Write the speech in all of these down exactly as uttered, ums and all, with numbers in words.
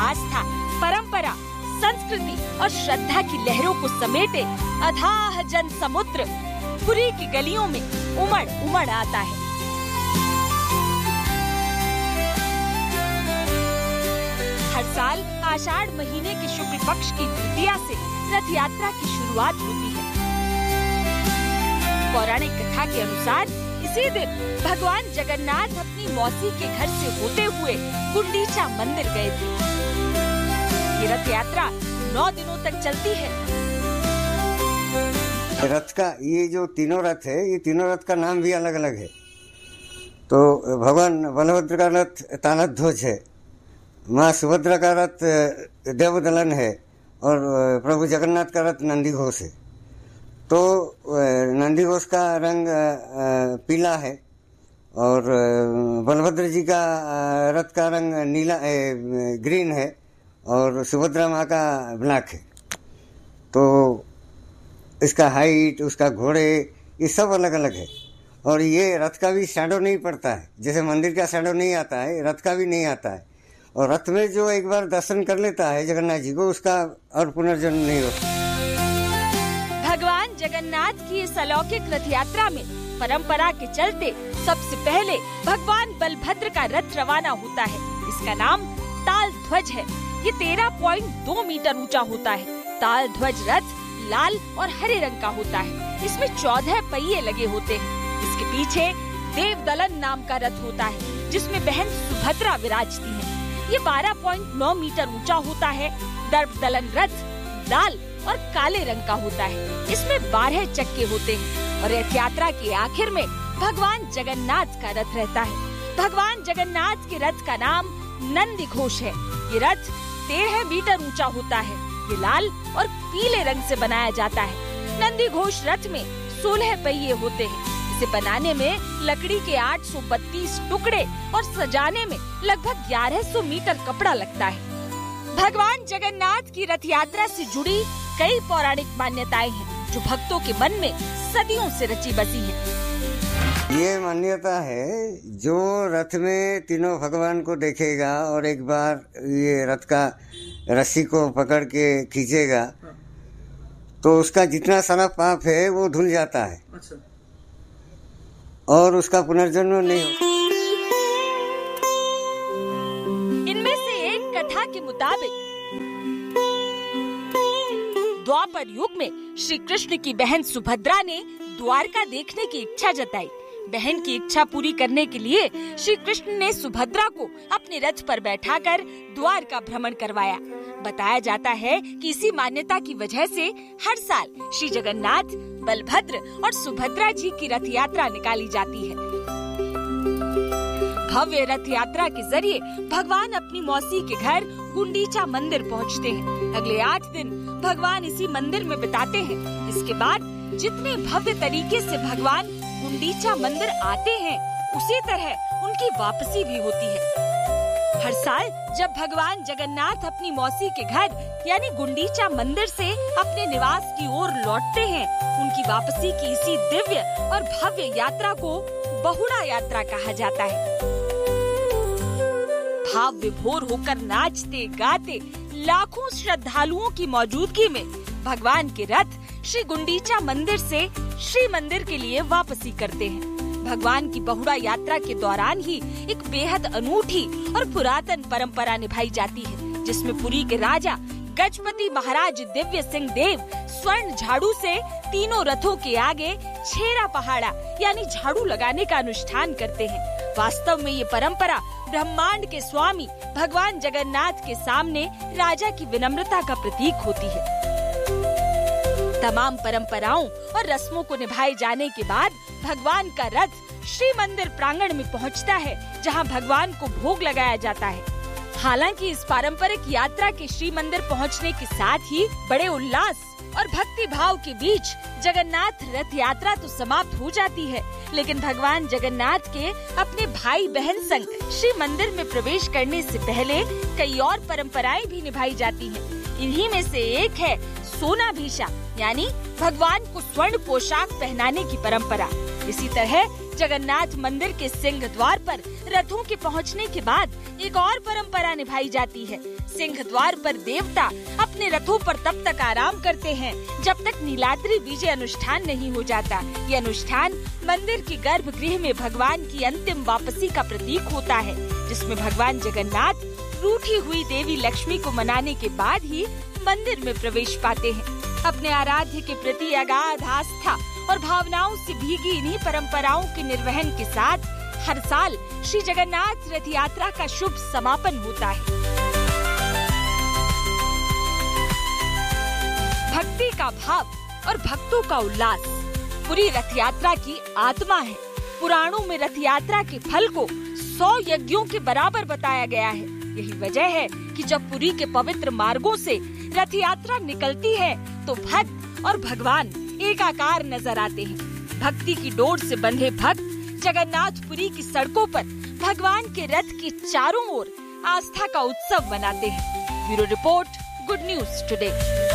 आस्था, परंपरा, संस्कृति और श्रद्धा की लहरों को समेटे अथाह जन समुद्र पुरी की गलियों में उमड़ उमड़ आता है। हर साल आषाढ़ महीने के शुक्ल पक्ष की द्वितीया से रथ यात्रा की शुरुआत होती है। पौराणिक कथा के अनुसार इसी दिन भगवान जगन्नाथ अपनी मौसी के घर से होते हुए गुंडीचा मंदिर गए थे। ये रथ यात्रा नौ दिनों तक चलती है। रथ का ये जो तीनों रथ है, ये तीनों रथ का नाम भी अलग अलग है। तो भगवान बलभद्र का रथ तालध्वज है, माँ सुभद्रा का रथ देवदलन है और प्रभु जगन्नाथ का रथ नंदीघोष है। तो नंदीघोष का रंग पीला है और बलभद्र जी का रथ का रंग नीला ग्रीन है और सुभद्रा माँ का ब्लैक है। तो इसका हाइट, उसका घोड़े, ये सब अलग अलग है। और ये रथ का भी शैडो नहीं पड़ता है, जैसे मंदिर का शैडो नहीं आता है, रथ का भी नहीं आता है। और रथ में जो एक बार दर्शन कर लेता है जगन्नाथ जी को, उसका और पुनर्जन्म नहीं होता। भगवान जगन्नाथ की इस अलौकिक रथ यात्रा में परंपरा के चलते सबसे पहले भगवान बलभद्र का रथ रवाना होता है। इसका नाम ताल ध्वज है। ये तेरह पॉइंट दो मीटर ऊंचा होता है। ताल ध्वज रथ लाल और हरे रंग का होता है। इसमें चौदह पहिए लगे होते हैं। इसके पीछे देवदलन नाम का रथ होता है, जिसमें बहन सुभद्रा विराजती है। ये बारह पॉइंट नौ मीटर ऊंचा होता है। दर्पदलन रथ लाल और काले रंग का होता है। इसमें बारह चक्के होते हैं और रथ यात्रा के आखिर में भगवान जगन्नाथ का रथ रहता है। भगवान जगन्नाथ के रथ का नाम नंदीघोष है। ये रथ तेरह मीटर ऊंचा होता है। ये लाल और पीले रंग से बनाया जाता है। नंदीघोष रथ में सोलह पहिए होते हैं। इसे बनाने में लकड़ी के आठ सौ बत्तीस टुकड़े और सजाने में लगभग ग्यारह सौ मीटर कपड़ा लगता है। भगवान जगन्नाथ की रथ यात्रा से जुड़ी कई पौराणिक मान्यताएं हैं, जो भक्तों के मन में सदियों से रची बसी है। ये मान्यता है, जो रथ में तीनों भगवान को देखेगा और एक बार ये रथ का रस्सी को पकड़ के खींचेगा, तो उसका जितना सारा पाप है वो धुल जाता है। अच्छा। और उसका पुनर्जन्म नहीं होता। इनमें से एक कथा के मुताबिक द्वापर युग में श्री कृष्ण की बहन सुभद्रा ने द्वारका देखने की इच्छा जताई। बहन की इच्छा पूरी करने के लिए श्री कृष्ण ने सुभद्रा को अपने रथ पर बैठाकर द्वारका भ्रमण करवाया। बताया जाता है कि इसी मान्यता की वजह से हर साल श्री जगन्नाथ, बलभद्र और सुभद्रा जी की रथ यात्रा निकाली जाती है। भव्य रथ यात्रा के जरिए भगवान अपनी मौसी के घर गुंडीचा मंदिर पहुंचते हैं। अगले आठ दिन भगवान इसी मंदिर में बिताते हैं। इसके बाद जितने भव्य तरीके से भगवान गुंडीचा मंदिर आते हैं, उसी तरह उनकी वापसी भी होती है। हर साल जब भगवान जगन्नाथ अपनी मौसी के घर यानी गुंडीचा मंदिर से अपने निवास की ओर लौटते हैं, उनकी वापसी की इसी दिव्य और भव्य यात्रा को बहुड़ा यात्रा कहा जाता है। भाव विभोर होकर नाचते गाते लाखों श्रद्धालुओं की मौजूदगी में भगवान के रथ श्री गुंडीचा मंदिर से श्री मंदिर के लिए वापसी करते हैं। भगवान की बहुड़ा यात्रा के दौरान ही एक बेहद अनूठी और पुरातन परंपरा निभाई जाती है, जिसमें पुरी के राजा गजपति महाराज दिव्य सिंह देव स्वर्ण झाड़ू से तीनों रथों के आगे छेरा पहाड़ा यानी झाड़ू लगाने का अनुष्ठान करते हैं। वास्तव में ये परंपरा ब्रह्मांड के स्वामी भगवान जगन्नाथ के सामने राजा की विनम्रता का प्रतीक होती है। तमाम परंपराओं और रस्मों को निभाए जाने के बाद भगवान का रथ श्री मंदिर प्रांगण में पहुंचता है, जहां भगवान को भोग लगाया जाता है। हालांकि इस पारंपरिक यात्रा के श्री मंदिर पहुंचने के साथ ही बड़े उल्लास और भक्ति भाव के बीच जगन्नाथ रथ यात्रा तो समाप्त हो जाती है, लेकिन भगवान जगन्नाथ के अपने भाई बहन संग श्री मंदिर में प्रवेश करने से पहले कई और परंपराएं भी निभाई जाती हैं। इन्हीं में से एक है सोनाभिषा यानी भगवान को स्वर्ण पोशाक पहनाने की परंपरा। इसी तरह जगन्नाथ मंदिर के सिंह द्वार पर रथों के पहुंचने के बाद एक और परंपरा निभाई जाती है। सिंह द्वार पर देवता अपने रथों पर तब तक आराम करते हैं जब तक नीलाद्री विजय अनुष्ठान नहीं हो जाता। ये अनुष्ठान मंदिर के गर्भगृह में भगवान की अंतिम वापसी का प्रतीक होता है, जिसमें भगवान जगन्नाथ रूठी हुई देवी लक्ष्मी को मनाने के बाद ही मंदिर में प्रवेश पाते हैं। अपने आराध्य के प्रति अगाध आस्था और भावनाओं से भीगी इन्हीं परंपराओं के निर्वहन के साथ हर साल श्री जगन्नाथ रथ यात्रा का शुभ समापन होता है। भक्ति का भाव और भक्तों का उल्लास पूरी रथ यात्रा की आत्मा है। पुराणों में रथ यात्रा के फल को सौ यज्ञों के बराबर बताया गया है। यही वजह है कि जब पुरी के पवित्र मार्गों से रथ यात्रा निकलती है तो भक्त और भगवान एकाकार नजर आते हैं। भक्ति की डोर से बंधे भक्त जगन्नाथपुरी की सड़कों पर भगवान के रथ के चारों ओर आस्था का उत्सव मनाते हैं। Bureau report, good news today.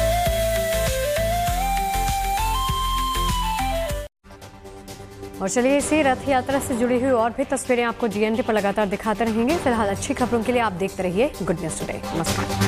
और चलिए इसी रथ यात्रा से जुड़ी हुई और भी तस्वीरें आपको जीएनटी पर लगातार दिखाते रहेंगे। फिलहाल अच्छी खबरों के लिए आप देखते रहिए गुड न्यूज टुडे। नमस्कार।